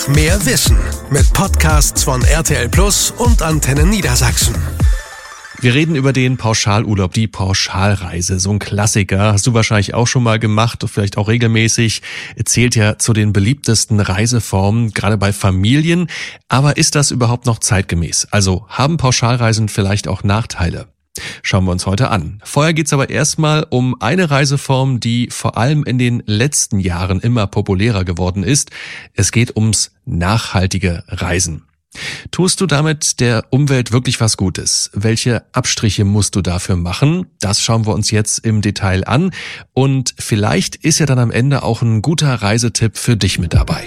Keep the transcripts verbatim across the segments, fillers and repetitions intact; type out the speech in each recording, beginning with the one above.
Mehr Wissen mit Podcasts von R T L Plus und Antenne Niedersachsen. Wir reden über den Pauschalurlaub, die Pauschalreise, so ein Klassiker. Hast du wahrscheinlich auch schon mal gemacht, vielleicht auch regelmäßig. Zählt ja zu den beliebtesten Reiseformen, gerade bei Familien. Aber ist das überhaupt noch zeitgemäß? Also haben Pauschalreisen vielleicht auch Nachteile? Schauen wir uns heute an. Vorher geht's aber erstmal um eine Reiseform, die vor allem in den letzten Jahren immer populärer geworden ist. Es geht ums nachhaltige Reisen. Tust du damit der Umwelt wirklich was Gutes? Welche Abstriche musst du dafür machen? Das schauen wir uns jetzt im Detail an. Und vielleicht ist ja dann am Ende auch ein guter Reisetipp für dich mit dabei.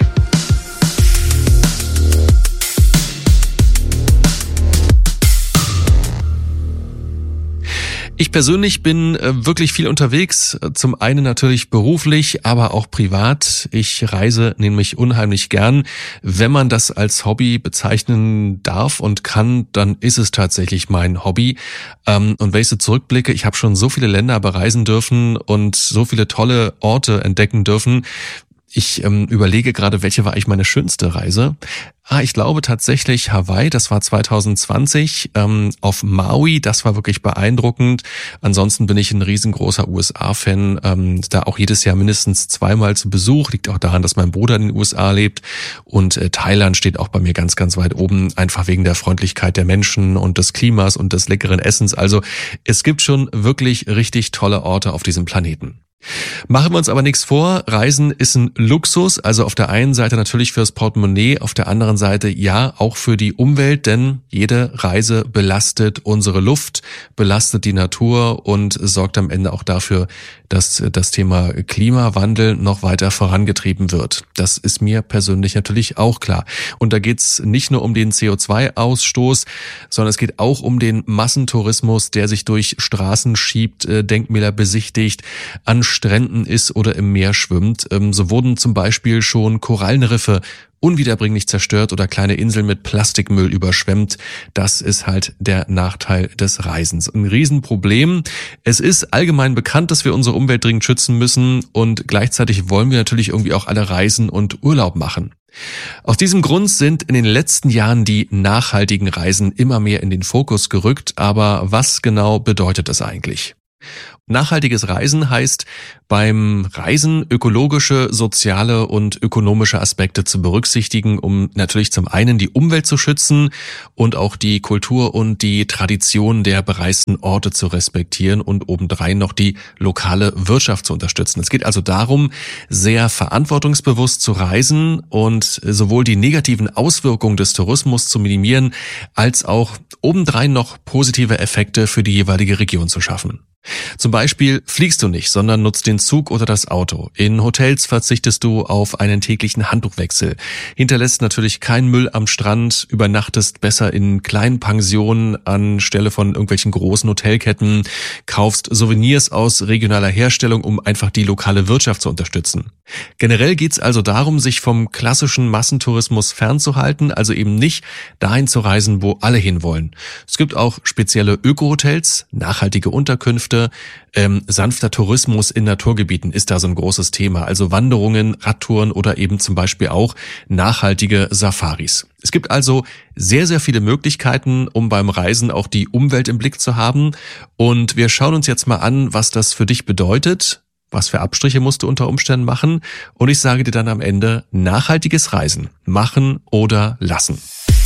Ich persönlich bin wirklich viel unterwegs, zum einen natürlich beruflich, aber auch privat. Ich reise nämlich unheimlich gern. Wenn man das als Hobby bezeichnen darf und kann, dann ist es tatsächlich mein Hobby. Und wenn ich so zurückblicke, ich habe schon so viele Länder bereisen dürfen und so viele tolle Orte entdecken dürfen. Ich ähm, überlege gerade, welche war eigentlich meine schönste Reise. Ah, ich glaube tatsächlich Hawaii, das war zwanzig zwanzig, ähm, auf Maui, das war wirklich beeindruckend. Ansonsten bin ich ein riesengroßer U S A-Fan, ähm, da auch jedes Jahr mindestens zweimal zu Besuch. Liegt auch daran, dass mein Bruder in den U S A lebt. Und äh, Thailand steht auch bei mir ganz, ganz weit oben, einfach wegen der Freundlichkeit der Menschen und des Klimas und des leckeren Essens. Also es gibt schon wirklich richtig tolle Orte auf diesem Planeten. Machen wir uns aber nichts vor, Reisen ist ein Luxus, also auf der einen Seite natürlich fürs Portemonnaie, auf der anderen Seite ja auch für die Umwelt, denn jede Reise belastet unsere Luft, belastet die Natur und sorgt am Ende auch dafür, dass das Thema Klimawandel noch weiter vorangetrieben wird. Das ist mir persönlich natürlich auch klar. Und da geht's nicht nur um den C O zwei Ausstoß, sondern es geht auch um den Massentourismus, der sich durch Straßen schiebt, Denkmäler besichtigt, an Stränden ist oder im Meer schwimmt. So wurden zum Beispiel schon Korallenriffe unwiederbringlich zerstört oder kleine Inseln mit Plastikmüll überschwemmt. Das ist halt der Nachteil des Reisens. Ein Riesenproblem. Es ist allgemein bekannt, dass wir unsere Umwelt dringend schützen müssen und gleichzeitig wollen wir natürlich irgendwie auch alle reisen und Urlaub machen. Aus diesem Grund sind in den letzten Jahren die nachhaltigen Reisen immer mehr in den Fokus gerückt. Aber was genau bedeutet das eigentlich? Nachhaltiges Reisen heißt, beim Reisen ökologische, soziale und ökonomische Aspekte zu berücksichtigen, um natürlich zum einen die Umwelt zu schützen und auch die Kultur und die Tradition der bereisten Orte zu respektieren und obendrein noch die lokale Wirtschaft zu unterstützen. Es geht also darum, sehr verantwortungsbewusst zu reisen und sowohl die negativen Auswirkungen des Tourismus zu minimieren, als auch obendrein noch positive Effekte für die jeweilige Region zu schaffen. Zum Beispiel fliegst du nicht, sondern nutzt den Zug oder das Auto. In Hotels verzichtest du auf einen täglichen Handtuchwechsel, hinterlässt natürlich keinen Müll am Strand, übernachtest besser in kleinen Pensionen anstelle von irgendwelchen großen Hotelketten, kaufst Souvenirs aus regionaler Herstellung, um einfach die lokale Wirtschaft zu unterstützen. Generell geht's also darum, sich vom klassischen Massentourismus fernzuhalten, also eben nicht dahin zu reisen, wo alle hinwollen. Es gibt auch spezielle Öko-Hotels, nachhaltige Unterkünfte, ähm, sanfter Tourismus in Naturgebieten ist da so ein großes Thema, also Wanderungen, Radtouren oder eben zum Beispiel auch nachhaltige Safaris. Es gibt also sehr, sehr viele Möglichkeiten, um beim Reisen auch die Umwelt im Blick zu haben. Und wir schauen uns jetzt mal an, was das für dich bedeutet. Was für Abstriche musst du unter Umständen machen? Und ich sage dir dann am Ende, nachhaltiges Reisen machen oder lassen.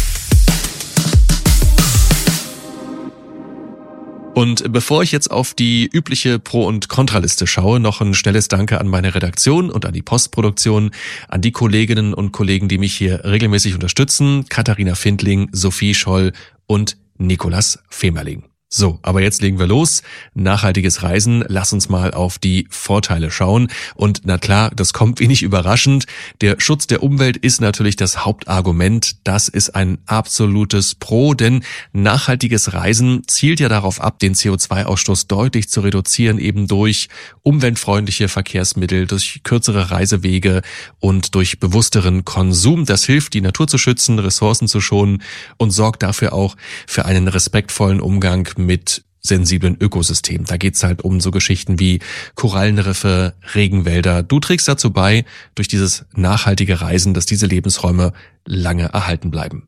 Und bevor ich jetzt auf die übliche Pro- und Kontraliste schaue, noch ein schnelles Danke an meine Redaktion und an die Postproduktion, an die Kolleginnen und Kollegen, die mich hier regelmäßig unterstützen, Katharina Findling, Sophie Scholl und Nikolas Femerling. So, aber jetzt legen wir los. Nachhaltiges Reisen. Lass uns mal auf die Vorteile schauen. Und na klar, das kommt wenig überraschend. Der Schutz der Umwelt ist natürlich das Hauptargument. Das ist ein absolutes Pro, denn nachhaltiges Reisen zielt ja darauf ab, den C O zwei Ausstoß deutlich zu reduzieren, eben durch umweltfreundliche Verkehrsmittel, durch kürzere Reisewege und durch bewussteren Konsum. Das hilft, die Natur zu schützen, Ressourcen zu schonen und sorgt dafür auch für einen respektvollen Umgang mit sensiblen Ökosystem. Da geht's halt um so Geschichten wie Korallenriffe, Regenwälder. Du trägst dazu bei, durch dieses nachhaltige Reisen, dass diese Lebensräume lange erhalten bleiben.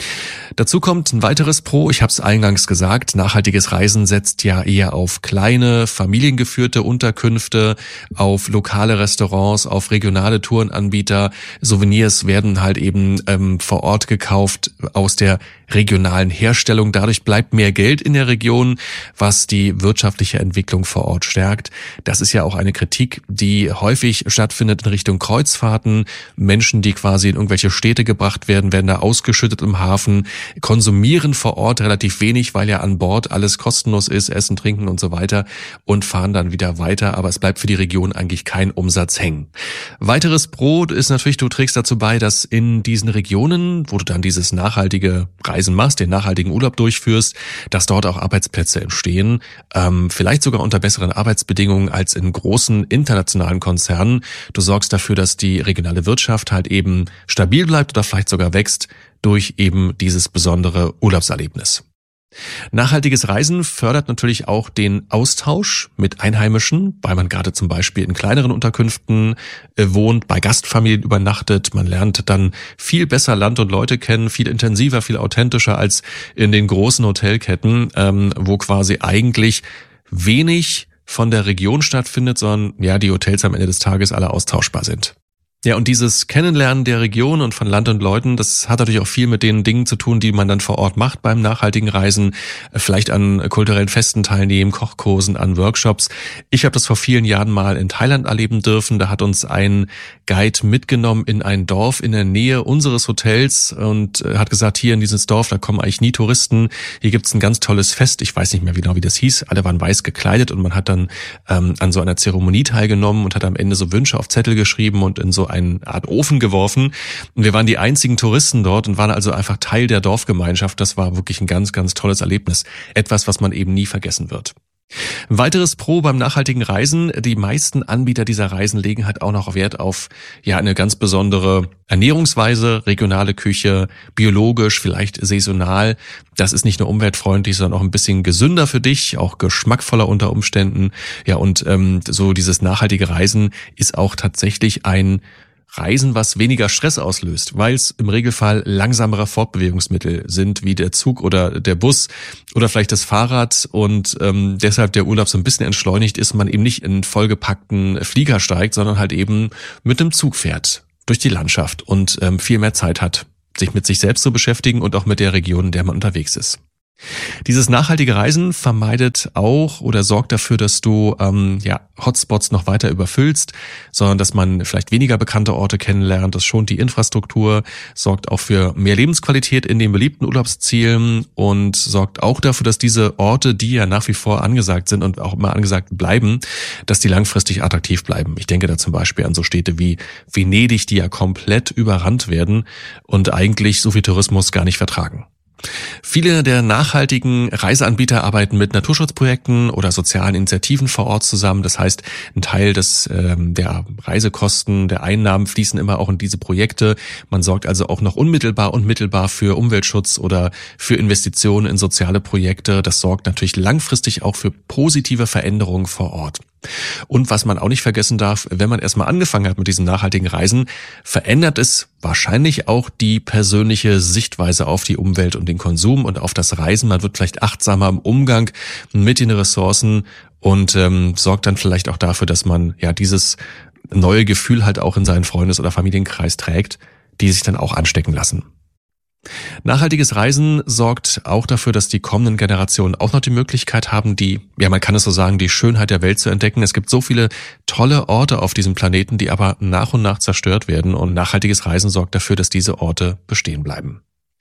Dazu kommt ein weiteres Pro, ich habe es eingangs gesagt, nachhaltiges Reisen setzt ja eher auf kleine, familiengeführte Unterkünfte, auf lokale Restaurants, auf regionale Tourenanbieter. Souvenirs werden halt eben ähm, vor Ort gekauft aus der regionalen Herstellung. Dadurch bleibt mehr Geld in der Region, was die wirtschaftliche Entwicklung vor Ort stärkt. Das ist ja auch eine Kritik, die häufig stattfindet in Richtung Kreuzfahrten. Menschen, die quasi in irgendwelche Städte gebracht werden, werden da ausgeschüttet im Hafen, konsumieren vor Ort relativ wenig, weil ja an Bord alles kostenlos ist, Essen, Trinken und so weiter, und fahren dann wieder weiter, aber es bleibt für die Region eigentlich kein Umsatz hängen. Weiteres Pro ist natürlich, du trägst dazu bei, dass in diesen Regionen, wo du dann dieses nachhaltige Reisen machst, den nachhaltigen Urlaub durchführst, dass dort auch Arbeitsplätze entstehen, ähm, vielleicht sogar unter besseren Arbeitsbedingungen als in großen internationalen Konzernen. Du sorgst dafür, dass die regionale Wirtschaft halt eben stabil bleibt oder vielleicht sogar wächst durch eben dieses besondere Urlaubserlebnis. Nachhaltiges Reisen fördert natürlich auch den Austausch mit Einheimischen, weil man gerade zum Beispiel in kleineren Unterkünften äh, wohnt, bei Gastfamilien übernachtet. Man lernt dann viel besser Land und Leute kennen, viel intensiver, viel authentischer als in den großen Hotelketten, ähm, wo quasi eigentlich wenig von der Region stattfindet, sondern ja, die Hotels am Ende des Tages alle austauschbar sind. Ja, und dieses Kennenlernen der Region und von Land und Leuten, das hat natürlich auch viel mit den Dingen zu tun, die man dann vor Ort macht beim nachhaltigen Reisen, vielleicht an kulturellen Festen teilnehmen, Kochkursen, an Workshops. Ich habe das vor vielen Jahren mal in Thailand erleben dürfen. Da hat uns ein Guide mitgenommen in ein Dorf in der Nähe unseres Hotels und hat gesagt, hier in dieses Dorf, da kommen eigentlich nie Touristen. Hier gibt's ein ganz tolles Fest. Ich weiß nicht mehr genau, wie das hieß. Alle waren weiß gekleidet und man hat dann ähm, an so einer Zeremonie teilgenommen und hat am Ende so Wünsche auf Zettel geschrieben und in so eine Art Ofen geworfen. Und wir waren die einzigen Touristen dort und waren also einfach Teil der Dorfgemeinschaft. Das war wirklich ein ganz, ganz tolles Erlebnis. Etwas, was man eben nie vergessen wird. Ein weiteres Pro beim nachhaltigen Reisen: Die meisten Anbieter dieser Reisen legen halt auch noch Wert auf ja eine ganz besondere Ernährungsweise, regionale Küche, biologisch, vielleicht saisonal. Das ist nicht nur umweltfreundlich, sondern auch ein bisschen gesünder für dich, auch geschmackvoller unter Umständen. Ja, und ähm, so dieses nachhaltige Reisen ist auch tatsächlich ein Reisen, was weniger Stress auslöst, weil es im Regelfall langsamere Fortbewegungsmittel sind, wie der Zug oder der Bus oder vielleicht das Fahrrad, und ähm, deshalb der Urlaub so ein bisschen entschleunigt ist, man eben nicht in vollgepackten Flieger steigt, sondern halt eben mit dem Zug fährt durch die Landschaft und ähm, viel mehr Zeit hat, sich mit sich selbst zu beschäftigen und auch mit der Region, in der man unterwegs ist. Dieses nachhaltige Reisen vermeidet auch oder sorgt dafür, dass du ähm, ja Hotspots noch weiter überfüllst, sondern dass man vielleicht weniger bekannte Orte kennenlernt. Das schont die Infrastruktur, sorgt auch für mehr Lebensqualität in den beliebten Urlaubszielen und sorgt auch dafür, dass diese Orte, die ja nach wie vor angesagt sind und auch immer angesagt bleiben, dass die langfristig attraktiv bleiben. Ich denke da zum Beispiel an so Städte wie Venedig, die ja komplett überrannt werden und eigentlich so viel Tourismus gar nicht vertragen. Viele der nachhaltigen Reiseanbieter arbeiten mit Naturschutzprojekten oder sozialen Initiativen vor Ort zusammen. Das heißt, ein Teil des ähm, der Reisekosten, der Einnahmen fließen immer auch in diese Projekte. Man sorgt also auch noch unmittelbar und mittelbar für Umweltschutz oder für Investitionen in soziale Projekte. Das sorgt natürlich langfristig auch für positive Veränderungen vor Ort. Und was man auch nicht vergessen darf, wenn man erstmal angefangen hat mit diesen nachhaltigen Reisen, verändert es wahrscheinlich auch die persönliche Sichtweise auf die Umwelt und den Konsum und auf das Reisen. Man wird vielleicht achtsamer im Umgang mit den Ressourcen und ähm, sorgt dann vielleicht auch dafür, dass man ja dieses neue Gefühl halt auch in seinen Freundes- oder Familienkreis trägt, die sich dann auch anstecken lassen. Nachhaltiges Reisen sorgt auch dafür, dass die kommenden Generationen auch noch die Möglichkeit haben, die, ja, man kann es so sagen, die Schönheit der Welt zu entdecken. Es gibt so viele tolle Orte auf diesem Planeten, die aber nach und nach zerstört werden, und nachhaltiges Reisen sorgt dafür, dass diese Orte bestehen bleiben.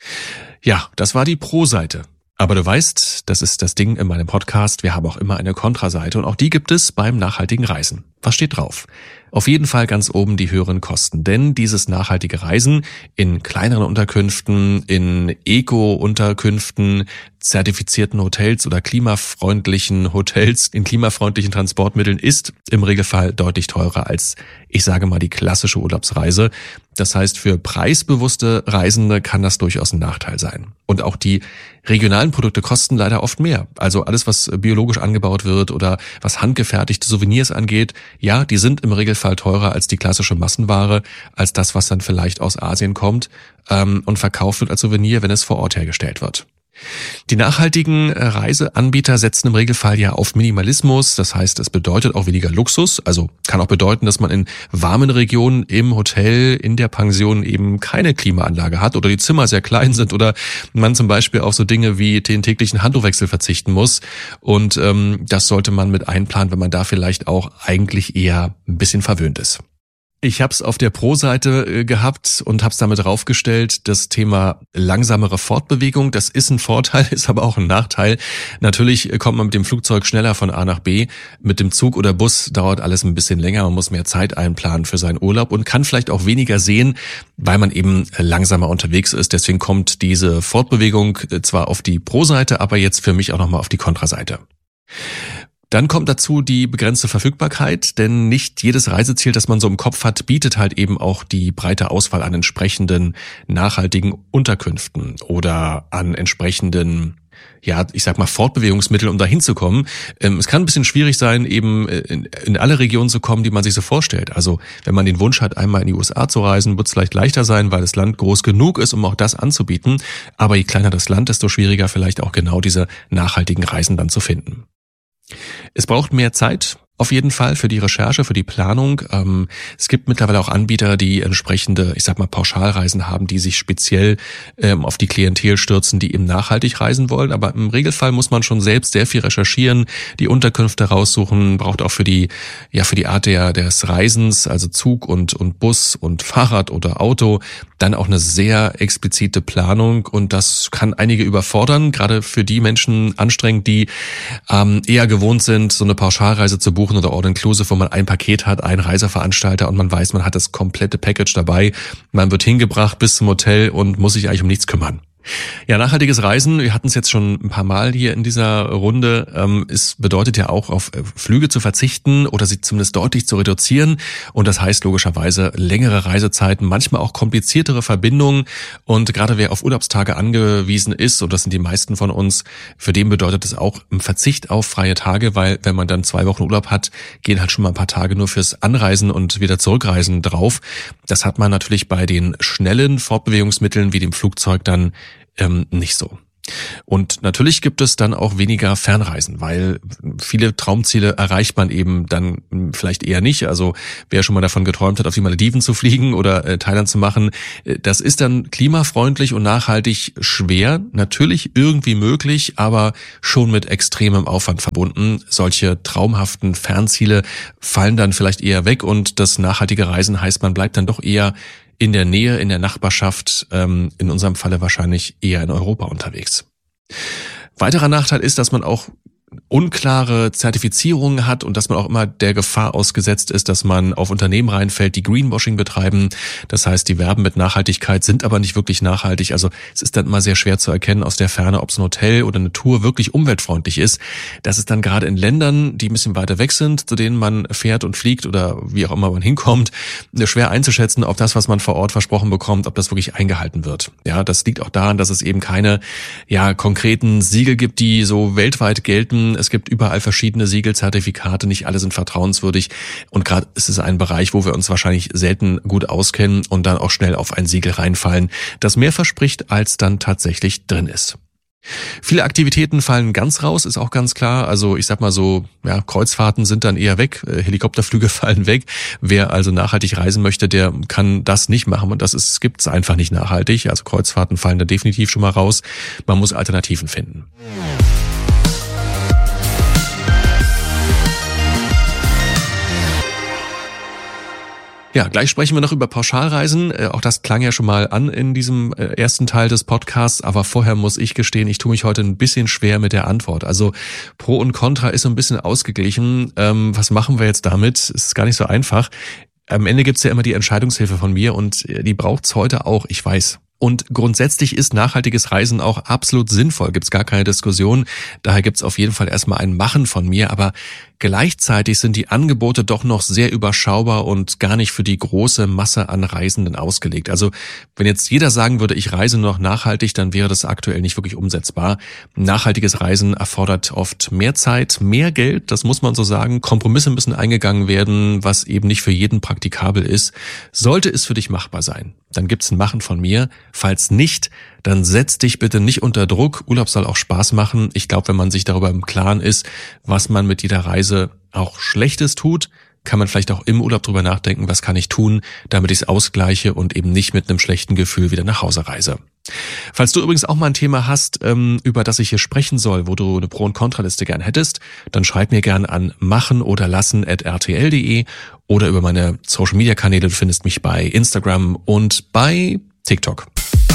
Ja, das war die Pro-Seite. Aber du weißt, das ist das Ding in meinem Podcast, wir haben auch immer eine Kontraseite und auch die gibt es beim nachhaltigen Reisen. Was steht drauf? Auf jeden Fall ganz oben die höheren Kosten, denn dieses nachhaltige Reisen in kleineren Unterkünften, in Eco-Unterkünften, zertifizierten Hotels oder klimafreundlichen Hotels in klimafreundlichen Transportmitteln ist im Regelfall deutlich teurer als, ich sage mal, die klassische Urlaubsreise. Das heißt, für preisbewusste Reisende kann das durchaus ein Nachteil sein. Und auch die regionalen Produkte kosten leider oft mehr. Also alles, was biologisch angebaut wird oder was handgefertigte Souvenirs angeht, ja, die sind im Regelfall teurer als die klassische Massenware, als das, was dann vielleicht aus Asien kommt ähm, und verkauft wird als Souvenir, wenn es vor Ort hergestellt wird. Die nachhaltigen Reiseanbieter setzen im Regelfall ja auf Minimalismus, das heißt, es bedeutet auch weniger Luxus, also kann auch bedeuten, dass man in warmen Regionen im Hotel, in der Pension eben keine Klimaanlage hat oder die Zimmer sehr klein sind oder man zum Beispiel auf so Dinge wie den täglichen Handtuchwechsel verzichten muss und ähm, das sollte man mit einplanen, wenn man da vielleicht auch eigentlich eher ein bisschen verwöhnt ist. Ich habe es auf der Pro-Seite gehabt und habe es damit draufgestellt, das Thema langsamere Fortbewegung, das ist ein Vorteil, ist aber auch ein Nachteil. Natürlich kommt man mit dem Flugzeug schneller von A nach B, mit dem Zug oder Bus dauert alles ein bisschen länger, man muss mehr Zeit einplanen für seinen Urlaub und kann vielleicht auch weniger sehen, weil man eben langsamer unterwegs ist. Deswegen kommt diese Fortbewegung zwar auf die Pro-Seite, aber jetzt für mich auch nochmal auf die Kontra-Seite. Dann kommt dazu die begrenzte Verfügbarkeit, denn nicht jedes Reiseziel, das man so im Kopf hat, bietet halt eben auch die breite Auswahl an entsprechenden nachhaltigen Unterkünften oder an entsprechenden, ja, ich sag mal Fortbewegungsmitteln, um da hinzukommen. Es kann ein bisschen schwierig sein, eben in, in alle Regionen zu kommen, die man sich so vorstellt. Also wenn man den Wunsch hat, einmal in die U S A zu reisen, wird es vielleicht leichter sein, weil das Land groß genug ist, um auch das anzubieten. Aber je kleiner das Land, desto schwieriger vielleicht auch genau diese nachhaltigen Reisen dann zu finden. Es braucht mehr Zeit, auf jeden Fall für die Recherche, für die Planung. Ähm, es gibt mittlerweile auch Anbieter, die entsprechende, ich sag mal, Pauschalreisen haben, die sich speziell ähm, auf die Klientel stürzen, die eben nachhaltig reisen wollen. Aber im Regelfall muss man schon selbst sehr viel recherchieren, die Unterkünfte raussuchen, braucht auch für die, ja, für die Art der, des Reisens, also Zug und, und Bus und Fahrrad oder Auto, dann auch eine sehr explizite Planung und das kann einige überfordern, gerade für die Menschen anstrengend, die ähm, eher gewohnt sind, so eine Pauschalreise zu buchen oder All-Inclusive, wo man ein Paket hat, einen Reiseveranstalter und man weiß, man hat das komplette Package dabei. Man wird hingebracht bis zum Hotel und muss sich eigentlich um nichts kümmern. Ja, nachhaltiges Reisen, wir hatten es jetzt schon ein paar Mal hier in dieser Runde, ähm, es bedeutet ja auch auf Flüge zu verzichten oder sie zumindest deutlich zu reduzieren und das heißt logischerweise längere Reisezeiten, manchmal auch kompliziertere Verbindungen und gerade wer auf Urlaubstage angewiesen ist, und das sind die meisten von uns, für den bedeutet es auch ein Verzicht auf freie Tage, weil wenn man dann zwei Wochen Urlaub hat, gehen halt schon mal ein paar Tage nur fürs Anreisen und wieder Zurückreisen drauf. Das hat man natürlich bei den schnellen Fortbewegungsmitteln wie dem Flugzeug dann Ähm, nicht so. Und natürlich gibt es dann auch weniger Fernreisen, weil viele Traumziele erreicht man eben dann vielleicht eher nicht. Also wer schon mal davon geträumt hat, auf die Malediven zu fliegen oder äh, Thailand zu machen, äh, das ist dann klimafreundlich und nachhaltig schwer. Natürlich irgendwie möglich, aber schon mit extremem Aufwand verbunden. Solche traumhaften Fernziele fallen dann vielleicht eher weg und das nachhaltige Reisen heißt, man bleibt dann doch eher in der Nähe, in der Nachbarschaft, ähm, in unserem Falle wahrscheinlich eher in Europa unterwegs. Weiterer Nachteil ist, dass man auch unklare Zertifizierungen hat und dass man auch immer der Gefahr ausgesetzt ist, dass man auf Unternehmen reinfällt, die Greenwashing betreiben. Das heißt, die werben mit Nachhaltigkeit, sind aber nicht wirklich nachhaltig. Also es ist dann immer sehr schwer zu erkennen aus der Ferne, ob es ein Hotel oder eine Tour wirklich umweltfreundlich ist. Das ist dann gerade in Ländern, die ein bisschen weiter weg sind, zu denen man fährt und fliegt oder wie auch immer man hinkommt, schwer einzuschätzen, ob das, was man vor Ort versprochen bekommt, ob das wirklich eingehalten wird. Ja, das liegt auch daran, dass es eben keine, ja, konkreten Siegel gibt, die so weltweit gelten. Es gibt überall verschiedene Siegelzertifikate, nicht alle sind vertrauenswürdig und gerade ist es ein Bereich, wo wir uns wahrscheinlich selten gut auskennen und dann auch schnell auf ein Siegel reinfallen, das mehr verspricht, als dann tatsächlich drin ist. Viele Aktivitäten fallen ganz raus, ist auch ganz klar. Also ich sag mal so, ja, Kreuzfahrten sind dann eher weg, Helikopterflüge fallen weg. Wer also nachhaltig reisen möchte, der kann das nicht machen und das ist, gibt's einfach nicht nachhaltig. Also Kreuzfahrten fallen da definitiv schon mal raus. Man muss Alternativen finden. Ja, gleich sprechen wir noch über Pauschalreisen. Äh, auch das klang ja schon mal an in diesem äh, ersten Teil des Podcasts. Aber vorher muss ich gestehen, ich tue mich heute ein bisschen schwer mit der Antwort. Also Pro und Contra ist so ein bisschen ausgeglichen. Ähm, was machen wir jetzt damit? Es ist gar nicht so einfach. Am Ende gibt's ja immer die Entscheidungshilfe von mir und die braucht's heute auch, ich weiß. Und grundsätzlich ist nachhaltiges Reisen auch absolut sinnvoll, gibt's gar keine Diskussion. Daher gibt's auf jeden Fall erstmal ein Machen von mir, aber gleichzeitig sind die Angebote doch noch sehr überschaubar und gar nicht für die große Masse an Reisenden ausgelegt. Also wenn jetzt jeder sagen würde, ich reise nur noch nachhaltig, dann wäre das aktuell nicht wirklich umsetzbar. Nachhaltiges Reisen erfordert oft mehr Zeit, mehr Geld, das muss man so sagen. Kompromisse müssen eingegangen werden, was eben nicht für jeden praktikabel ist. Sollte es für dich machbar sein, dann gibt's ein Machen von mir. Falls nicht, dann setz dich bitte nicht unter Druck. Urlaub soll auch Spaß machen. Ich glaube, wenn man sich darüber im Klaren ist, was man mit jeder Reise auch Schlechtes tut, kann man vielleicht auch im Urlaub drüber nachdenken, was kann ich tun, damit ich es ausgleiche und eben nicht mit einem schlechten Gefühl wieder nach Hause reise. Falls du übrigens auch mal ein Thema hast, über das ich hier sprechen soll, wo du eine Pro- und Kontraliste gern hättest, dann schreib mir gern an machen oder lassen at r t l punkt d e oder über meine Social-Media-Kanäle. Du findest mich bei Instagram und bei TikTok.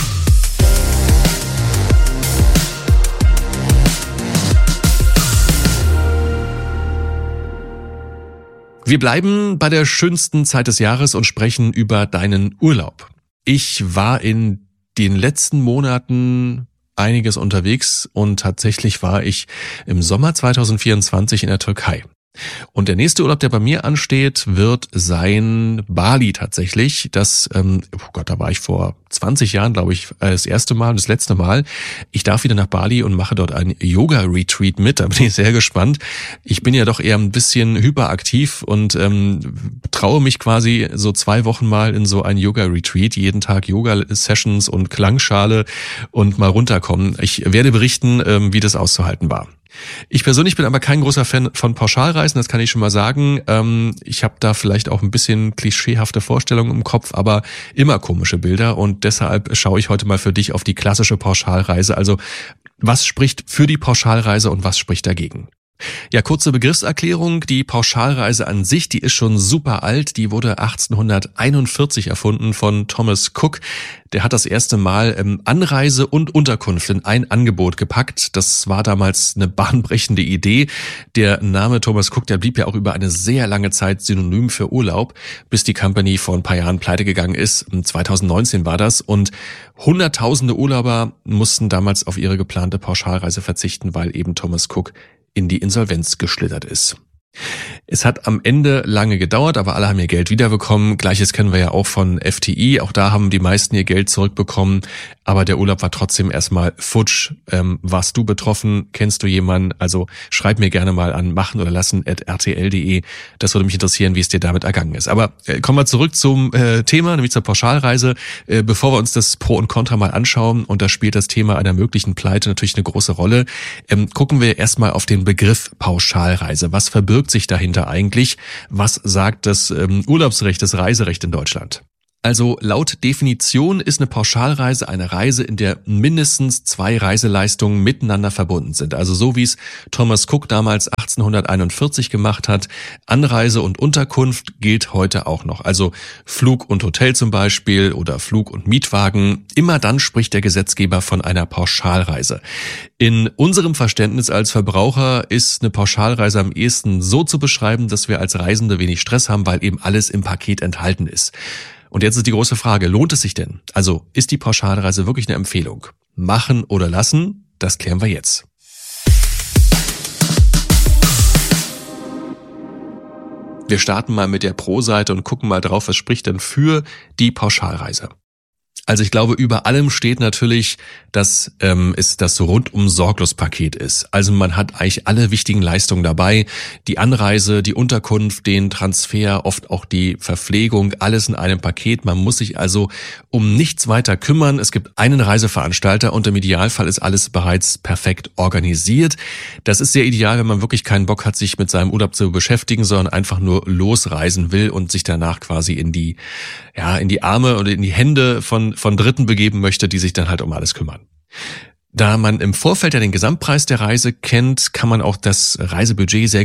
Wir bleiben bei der schönsten Zeit des Jahres und sprechen über deinen Urlaub. Ich war in den letzten Monaten einiges unterwegs und tatsächlich war ich im Sommer zwanzig vierundzwanzig in der Türkei. Und der nächste Urlaub, der bei mir ansteht, wird sein Bali tatsächlich. Das, ähm, oh Gott, da war ich vor zwanzig Jahren, glaube ich, das erste Mal und das letzte Mal. Ich darf wieder nach Bali und mache dort ein Yoga-Retreat mit. Da bin ich sehr gespannt. Ich bin ja doch eher ein bisschen hyperaktiv und ähm, traue mich quasi so zwei Wochen mal in so ein Yoga-Retreat. Jeden Tag Yoga-Sessions und Klangschale und mal runterkommen. Ich werde berichten, ähm, wie das auszuhalten war. Ich persönlich bin aber kein großer Fan von Pauschalreisen, das kann ich schon mal sagen. Ich habe da vielleicht auch ein bisschen klischeehafte Vorstellungen im Kopf, aber immer komische Bilder und deshalb schaue ich heute mal für dich auf die klassische Pauschalreise. Also was spricht für die Pauschalreise und was spricht dagegen? Ja, kurze Begriffserklärung. Die Pauschalreise an sich, die ist schon super alt. Die wurde achtzehnhunderteinundvierzig erfunden von Thomas Cook. Der hat das erste Mal ähm, Anreise und Unterkunft in ein Angebot gepackt. Das war damals eine bahnbrechende Idee. Der Name Thomas Cook, der blieb ja auch über eine sehr lange Zeit synonym für Urlaub, bis die Company vor ein paar Jahren pleite gegangen ist. zwanzig neunzehn war das und hunderttausende Urlauber mussten damals auf ihre geplante Pauschalreise verzichten, weil eben Thomas Cook in die Insolvenz geschlittert ist. Es hat am Ende lange gedauert, aber alle haben ihr Geld wiederbekommen. Gleiches kennen wir ja auch von F T I. Auch da haben die meisten ihr Geld zurückbekommen. Aber der Urlaub war trotzdem erstmal futsch. Ähm, warst du betroffen? Kennst du jemanden? Also schreib mir gerne mal an machen oder lassen at r t l punkt d e. Das würde mich interessieren, wie es dir damit ergangen ist. Aber äh, kommen wir zurück zum äh, Thema, nämlich zur Pauschalreise. Äh, bevor wir uns das Pro und Contra mal anschauen, und da spielt das Thema einer möglichen Pleite natürlich eine große Rolle, ähm, gucken wir erstmal auf den Begriff Pauschalreise. Was verbirgt sich dahinter eigentlich? Was sagt das ähm, Urlaubsrecht, das Reiserecht in Deutschland? Also laut Definition ist eine Pauschalreise eine Reise, in der mindestens zwei Reiseleistungen miteinander verbunden sind. Also so wie es Thomas Cook damals achtzehnhunderteinundvierzig gemacht hat. Anreise und Unterkunft gilt heute auch noch. Also Flug und Hotel zum Beispiel oder Flug und Mietwagen. Immer dann spricht der Gesetzgeber von einer Pauschalreise. In unserem Verständnis als Verbraucher ist eine Pauschalreise am ehesten so zu beschreiben, dass wir als Reisende wenig Stress haben, weil eben alles im Paket enthalten ist. Und jetzt ist die große Frage, lohnt es sich denn? Also ist die Pauschalreise wirklich eine Empfehlung? Machen oder lassen? Das klären wir jetzt. Wir starten mal mit der Pro-Seite und gucken mal drauf, was spricht denn für die Pauschalreise. Also ich glaube, über allem steht natürlich, dass ähm, es das Rundum-Sorglos-Paket ist. Also man hat eigentlich alle wichtigen Leistungen dabei. Die Anreise, die Unterkunft, den Transfer, oft auch die Verpflegung, alles in einem Paket. Man muss sich also um nichts weiter kümmern. Es gibt einen Reiseveranstalter und im Idealfall ist alles bereits perfekt organisiert. Das ist sehr ideal, wenn man wirklich keinen Bock hat, sich mit seinem Urlaub zu beschäftigen, sondern einfach nur losreisen will und sich danach quasi in die, ja, in die Arme oder in die Hände von von Dritten begeben möchte, die sich dann halt um alles kümmern. Da man im Vorfeld ja den Gesamtpreis der Reise kennt, kann man auch das Reisebudget sehr gut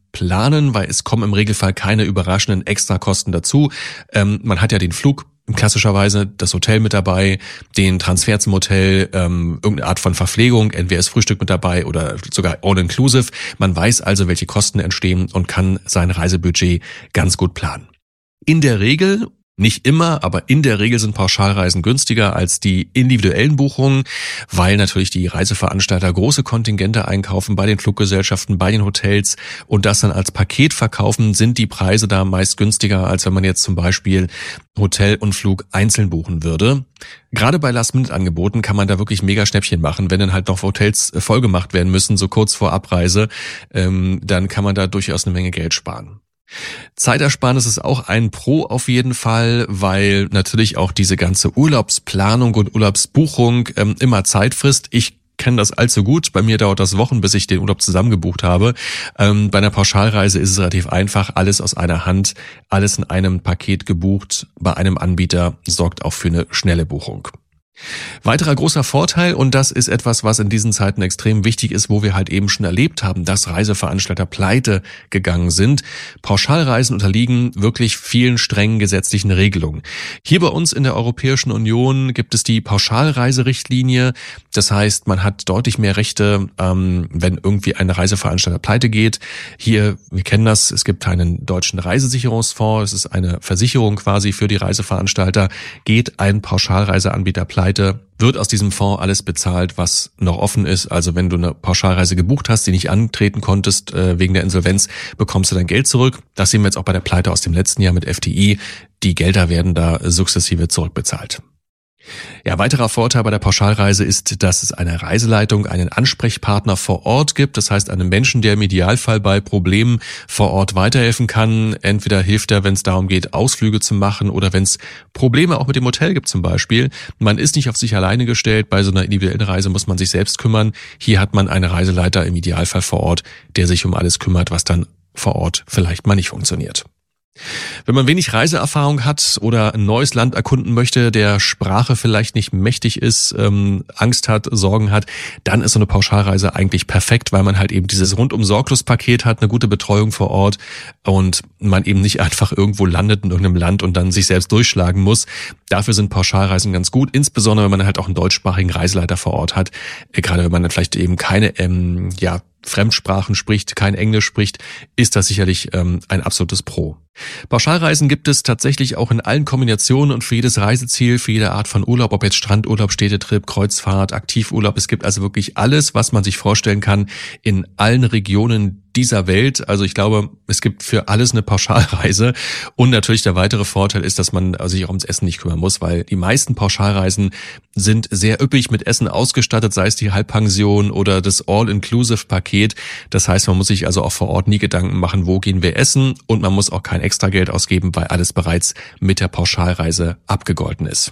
planen, weil es kommen im Regelfall keine überraschenden Extrakosten dazu. Ähm, man hat ja den Flug, klassischerweise das Hotel mit dabei, den Transfer zum Hotel, ähm, irgendeine Art von Verpflegung, entweder ist Frühstück mit dabei oder sogar all-inclusive. Man weiß also, welche Kosten entstehen und kann sein Reisebudget ganz gut planen. In der Regel, nicht immer, aber in der Regel sind Pauschalreisen günstiger als die individuellen Buchungen, weil natürlich die Reiseveranstalter große Kontingente einkaufen bei den Fluggesellschaften, bei den Hotels und das dann als Paket verkaufen, sind die Preise da meist günstiger, als wenn man jetzt zum Beispiel Hotel und Flug einzeln buchen würde. Gerade bei Last-Minute-Angeboten kann man da wirklich mega Schnäppchen machen, wenn dann halt noch Hotels vollgemacht werden müssen, so kurz vor Abreise, ähm, dann kann man da durchaus eine Menge Geld sparen. Zeitersparnis ist auch ein Pro auf jeden Fall, weil natürlich auch diese ganze Urlaubsplanung und Urlaubsbuchung ähm, immer Zeit frisst. Ich kenne das allzu gut. Bei mir dauert das Wochen, bis ich den Urlaub zusammengebucht habe. Ähm, bei einer Pauschalreise ist es relativ einfach. Alles aus einer Hand, alles in einem Paket gebucht. Bei einem Anbieter sorgt auch für eine schnelle Buchung. Weiterer großer Vorteil, und das ist etwas, was in diesen Zeiten extrem wichtig ist, wo wir halt eben schon erlebt haben, dass Reiseveranstalter pleite gegangen sind. Pauschalreisen unterliegen wirklich vielen strengen gesetzlichen Regelungen. Hier bei uns in der Europäischen Union gibt es die Pauschalreiserichtlinie. Das heißt, man hat deutlich mehr Rechte, ähm, wenn irgendwie ein Reiseveranstalter pleite geht. Hier, wir kennen das, es gibt einen deutschen Reisesicherungsfonds. Es ist eine Versicherung quasi für die Reiseveranstalter. Geht ein Pauschalreiseanbieter pleite, wird aus diesem Fonds alles bezahlt, was noch offen ist. Also wenn du eine Pauschalreise gebucht hast, die nicht antreten konntest äh, wegen der Insolvenz, bekommst du dein Geld zurück. Das sehen wir jetzt auch bei der Pleite aus dem letzten Jahr mit F T I. Die Gelder werden da sukzessive zurückbezahlt. Ja, weiterer Vorteil bei der Pauschalreise ist, dass es eine Reiseleitung, einen Ansprechpartner vor Ort gibt. Das heißt, einen Menschen, der im Idealfall bei Problemen vor Ort weiterhelfen kann. Entweder hilft er, wenn es darum geht, Ausflüge zu machen oder wenn es Probleme auch mit dem Hotel gibt zum Beispiel. Man ist nicht auf sich alleine gestellt. Bei so einer individuellen Reise muss man sich selbst kümmern. Hier hat man einen Reiseleiter im Idealfall vor Ort, der sich um alles kümmert, was dann vor Ort vielleicht mal nicht funktioniert. Wenn man wenig Reiseerfahrung hat oder ein neues Land erkunden möchte, der Sprache vielleicht nicht mächtig ist, ähm, Angst hat, Sorgen hat, dann ist so eine Pauschalreise eigentlich perfekt, weil man halt eben dieses Rundum-Sorglos-Paket hat, eine gute Betreuung vor Ort und man eben nicht einfach irgendwo landet in irgendeinem Land und dann sich selbst durchschlagen muss. Dafür sind Pauschalreisen ganz gut, insbesondere wenn man halt auch einen deutschsprachigen Reiseleiter vor Ort hat, gerade wenn man dann vielleicht eben keine, ähm, ja, Fremdsprachen spricht, kein Englisch spricht, ist das sicherlich ähm, ein absolutes Pro. Pauschalreisen gibt es tatsächlich auch in allen Kombinationen und für jedes Reiseziel, für jede Art von Urlaub, ob jetzt Strandurlaub, Städtetrip, Kreuzfahrt, Aktivurlaub. Es gibt also wirklich alles, was man sich vorstellen kann in allen Regionen dieser Welt. Also ich glaube, es gibt für alles eine Pauschalreise. Und natürlich der weitere Vorteil ist, dass man sich auch ums Essen nicht kümmern muss, weil die meisten Pauschalreisen sind sehr üppig mit Essen ausgestattet, sei es die Halbpension oder das All-Inclusive-Paket. Das heißt, man muss sich also auch vor Ort nie Gedanken machen, wo gehen wir essen, und man muss auch kein extra Geld ausgeben, weil alles bereits mit der Pauschalreise abgegolten ist.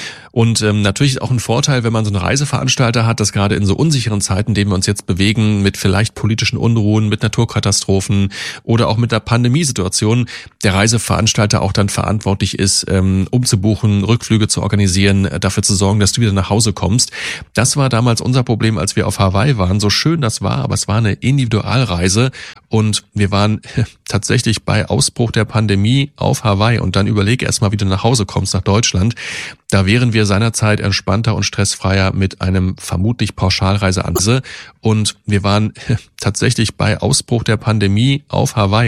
Und ähm, natürlich ist auch ein Vorteil, wenn man so einen Reiseveranstalter hat, dass gerade in so unsicheren Zeiten, in denen wir uns jetzt bewegen, mit vielleicht politischen Unruhen, mit Naturkatastrophen oder auch mit der Pandemiesituation, der Reiseveranstalter auch dann verantwortlich ist, ähm, umzubuchen, Rückflüge zu organisieren, dafür zu sorgen, dass du wieder nach Hause kommst. Das war damals unser Problem, als wir auf Hawaii waren. So schön das war, aber es war eine Individualreise und wir waren tatsächlich bei Ausbruch der Pandemie auf Hawaii und dann überleg erst mal, wie du nach Hause kommst, nach Deutschland. Da wären wir seinerzeit entspannter und stressfreier mit einem vermutlich Pauschalreiseanbieter und wir waren tatsächlich bei Ausbruch der Pandemie auf Hawaii.